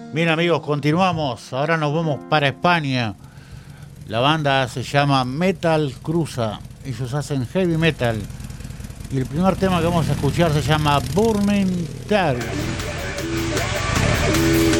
Bien amigos, continuamos. Ahora nos vamos para España. La banda se llama Metal Cruza. Ellos hacen heavy metal. Y el primer tema que vamos a escuchar se llama Burning Tales.